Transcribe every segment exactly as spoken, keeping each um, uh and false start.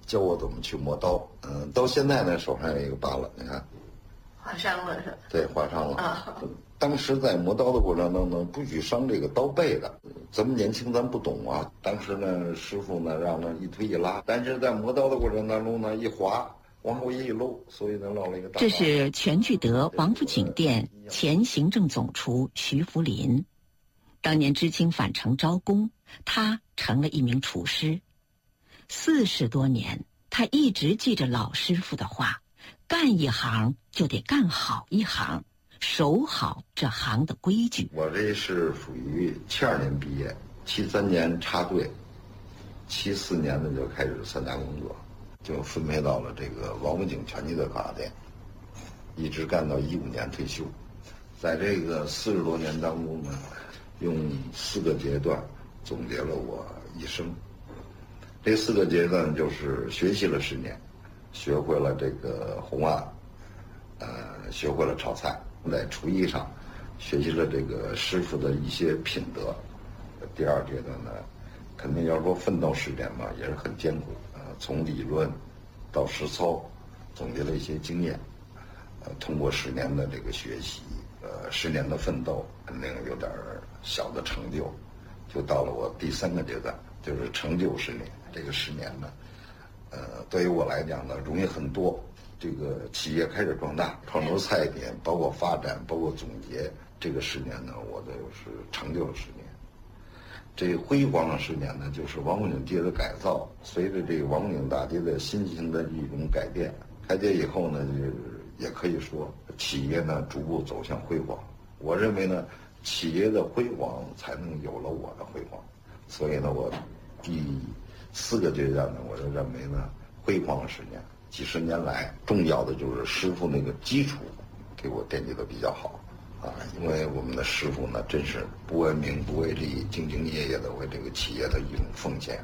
教我怎么去磨刀。嗯，到现在呢，手上有一个疤了，你看， 划伤了是吧？ 对，划伤了。 啊， 当时在磨刀的过程当中，不许伤这个刀背的。咱们年轻，咱不懂啊。当时呢，师傅呢让呢一推一拉，但是在磨刀的过程当中呢，一滑。往后一搂，所以能落了一个大。 这是全聚德王府井店前行政总厨徐福林，当年知青返城招工，他成了一名厨师。四十多年，他一直记着老师傅的话：干一行就得干好一行，守好这行的规矩。 我这是属于七二年毕业，七三年插队，七四年呢就开始参加工作。就分配到了这个王府井全聚德烤鸭店，一直干到一五年退休。在这个四十多年当中呢，用四个阶段总结了我一生。这四个阶段就是学习了十年，学会了这个红案，呃，学会了炒菜，在厨艺上学习了这个师傅的一些品德。第二阶段呢，肯定要说奋斗十年嘛，也是很艰苦。从理论到实操，总结了一些经验，呃，通过十年的这个学习，呃，十年的奋斗，肯定有点小的成就，就到了我第三个阶段，就是成就十年。这个十年呢，呃，对于我来讲呢，容易很多。这个企业开始壮大，创出菜品，包括发展，包括总结，这个十年呢，我的是成就了十年。这辉煌的十年呢，就是王府井街的改造。随着这个王府井大街的新型的一种改变，开街以后呢，就是也可以说企业呢逐步走向辉煌。我认为呢，企业的辉煌才能有了我的辉煌。所以呢，我第四个阶段呢，我就认为呢，辉煌了十年。几十年来，重要的就是师傅那个基础给我奠基的比较好。啊，因为我们的师傅呢，真是不为名、不为利，兢兢业业的为这个企业的一种奉献。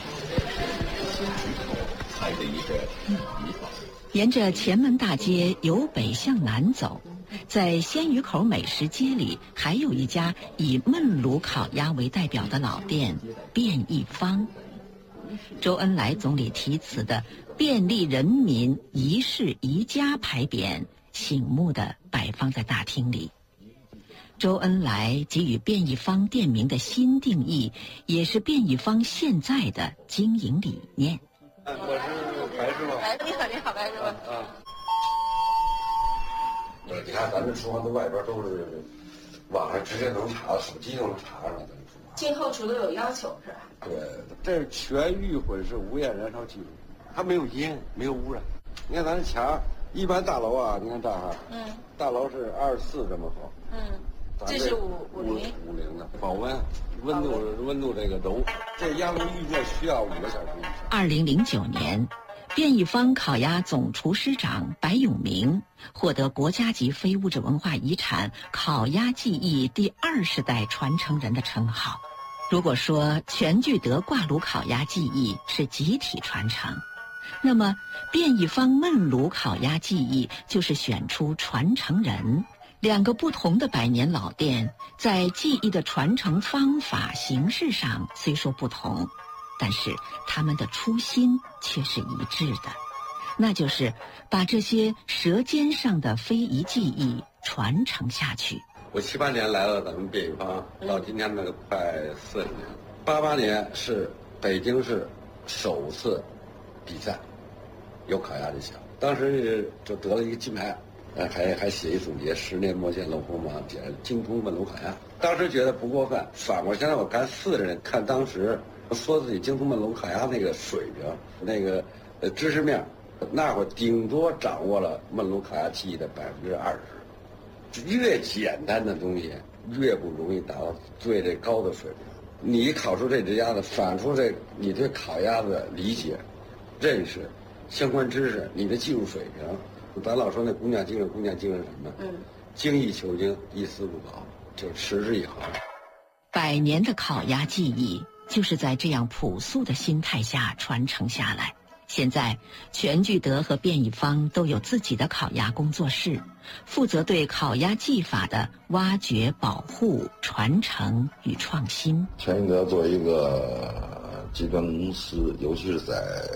沿着前门大街由北向南走，在鲜鱼口美食街里，还有一家以焖炉烤鸭为代表的老店——便一坊。周恩来总理题词的“便利人民，一市一家”牌匾，醒目地摆放在大厅里。周恩来给予便一坊店名的新定义，也是便一坊现在的经营理念。 我是白师傅。 哎，你好，你好，白师傅。 啊。你看，咱这厨房的外边都是网上直接能查，手机都能查上的。 进后厨都有要求是吧？ 对，这是全预混是无烟燃烧技术，它没有烟，没有污染。你看咱这墙，一般大楼啊，你看这哈，嗯，大楼是二十四这么厚， 嗯。这是五五零五零的保温，温度温度这个柔，这压炉预热需要五个小时以上。 二零零九年，便一坊烤鸭总厨师长白永明获得国家级非物质文化遗产烤鸭技艺第二十代传承人的称号。如果说全聚德挂炉烤鸭技艺是集体传承，那么便一坊焖炉烤鸭技艺就是选出传承人。两个不同的百年老店，在技艺的传承方法、形式上虽说不同，但是他们的初心却是一致的，那就是把这些舌尖上的非遗技艺传承下去。 我七八年来了咱们便一坊，到今天呢快四十年了。八八年是北京市首次比赛，有烤鸭这项，当时就得了一个金牌。呃，还还写一总结，十年磨剑，龙虎榜，写精通焖炉烤鸭。当时觉得不过分，反过现在我看四十人看当时说自己精通焖炉烤鸭那个水平，那个呃知识面，那会儿顶多掌握了焖炉烤鸭技艺的百分之二十。越简单的东西，越不容易达到最这高的水平。你烤出这只鸭子，反出这你对烤鸭子的理解、认识、相关知识，你的技术水平。咱老说那工匠精神，工匠精神什么？嗯，精益求精，一丝不苟，就持之以恒。 百年的烤鸭技艺就是在这样朴素的心态下传承下来。现在，全聚德和便一坊都有自己的烤鸭工作室，负责对烤鸭技法的挖掘、保护、传承与创新。 全聚德作为一个集团公司，尤其是在